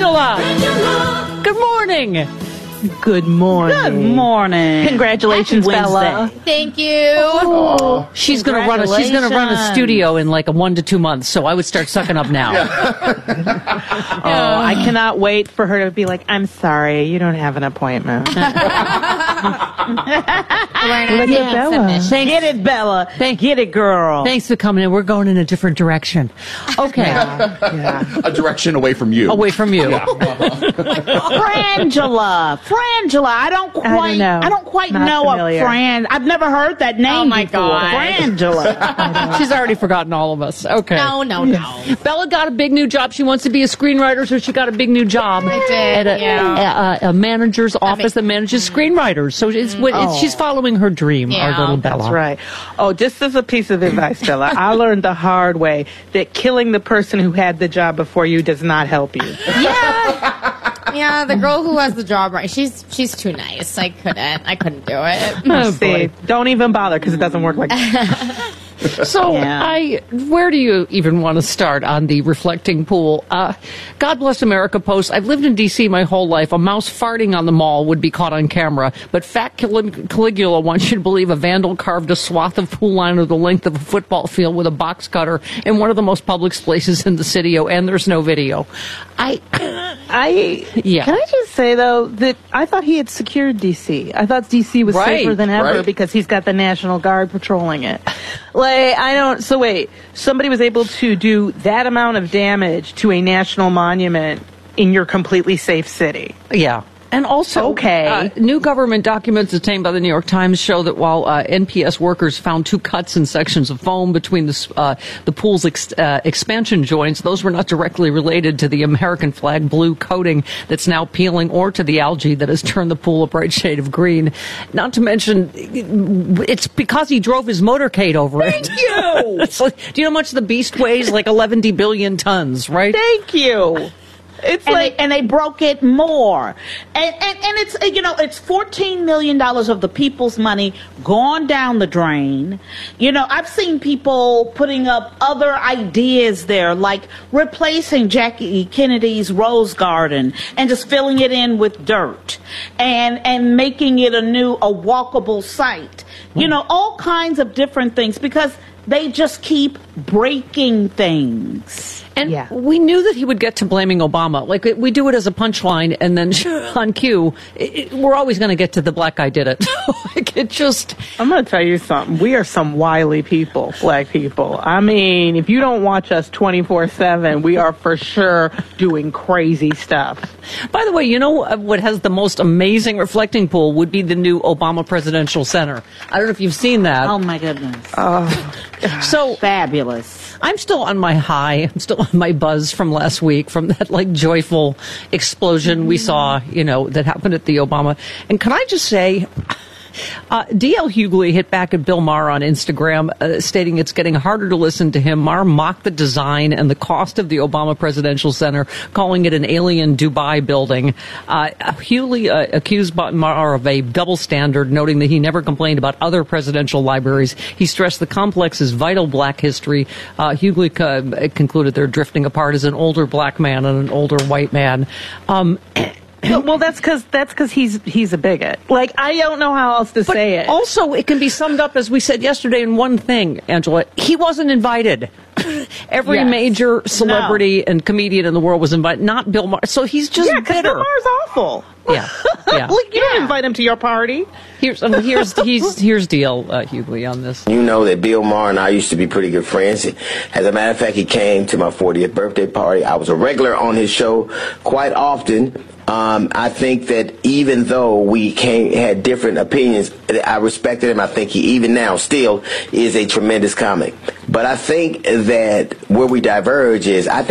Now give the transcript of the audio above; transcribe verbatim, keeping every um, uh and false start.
Frangela. Good morning. Good morning. Good morning. Congratulations, Happy Bella. Wednesday. Thank you. Oh, she's gonna run a she's gonna run a studio in like a one to two months, so I would start sucking up now. Oh, I cannot wait for her to be like, I'm sorry, you don't have an appointment. Look at Bella. Thanks. Get it, Bella. Thank- Get it, girl. Thanks for coming in. We're going in a different direction. Okay. Yeah. A direction away from you. Away from you. Frangela, Frangela. I don't quite, I don't know. I don't quite Not know familiar. a Fran. I've never heard that name Oh, my before. God. Frangela. She's already forgotten all of us. Okay. No, no, no. Bella got a big new job. She wants to be a screenwriter, so she got a big new job I did, at a, yeah. a, a, a manager's office mean- that manages screenwriters. So it's, what it's she's following her dream. Yeah. Our little Bella. That's right. Oh, just as a piece of advice, Bella, I learned the hard way that killing the person who had the job before you does not help you. Yeah. Yeah, the girl who has the job right, she's she's too nice. I couldn't. I couldn't do it. Oh, See, boy. don't even bother because it doesn't work like that. So, Yeah. I, where do you even want to start on the reflecting pool? Uh, God Bless America posts, I've lived in D C my whole life. A mouse farting on the mall would be caught on camera, but Fat Calig- Caligula wants you to believe a vandal carved a swath of pool liner the length of a football field with a box cutter in one of the most public places in the city, and there's no video. I, I Yeah. Can I just say though that I thought he had secured D C. I thought D C was Right, safer than ever right. because he's got the National Guard patrolling it. Like I don't. So wait, somebody was able to do that amount of damage to a national monument in your completely safe city. yeah. And also, Okay. uh, new government documents obtained by the New York Times show that while uh, N P S workers found two cuts in sections of foam between the, uh, the pool's ex- uh, expansion joints, those were not directly related to the American flag blue coating that's now peeling or to the algae that has turned the pool a bright shade of green. Not to mention, it's because he drove his motorcade over it. Thank you. It's like, do you know how much the beast weighs? Like eleven billion tons, right? Thank you. It's And like they, and they broke it more. And, and, and it's, you know, it's fourteen million dollars of the people's money gone down the drain. You know, I've seen people putting up other ideas there, like replacing Jackie Kennedy's Rose Garden and just filling it in with dirt and, and making it a new, a walkable site. You know, all kinds of different things because they just keep breaking things. And Yeah. we knew that he would get to blaming Obama. Like, we do it as a punchline, and then on cue, it, it, we're always going to get to the black guy did it. Like, it just... I'm going to tell you something. We are some wily people, black people. I mean, if you don't watch us twenty-four seven, we are for sure doing crazy stuff. By the way, you know what has the most amazing reflecting pool would be the new Obama Presidential Center. I don't know if you've seen that. Oh my goodness. So... Fabulous. I'm still on my high. I'm still on my buzz from last week, from that like joyful explosion we saw, you know, that happened at the Obama. And can I just say, uh, D L Hughley hit back at Bill Maher on Instagram, uh, stating it's getting harder to listen to him. Maher mocked the design and the cost of the Obama Presidential Center, calling it an alien Dubai building. Uh, Hughley uh, accused Maher of a double standard, noting that he never complained about other presidential libraries. He stressed the complex's vital black history. Uh, Hughley co- concluded they're drifting apart as an older black man and an older white man. Um, Well, that's because that's because he's he's a bigot. Like I don't know how else to But say it. also, it can be summed up, as we said yesterday, in one thing, Angela. He wasn't invited. Every Yes. major celebrity and comedian in the world was invited, not Bill Maher. So he's just yeah, because bitter. Bill Maher's awful. Yeah, yeah. Like you don't invite him to your party. Here's um, here's he's here's D L uh, Hughley on this. You know that Bill Maher and I used to be pretty good friends. As a matter of fact, he came to my fortieth birthday party. I was a regular on his show quite often. Um, I think that even though we came, had different opinions, I respected him. I think he, even now, still is a tremendous comic. But I think that where we diverge is, I think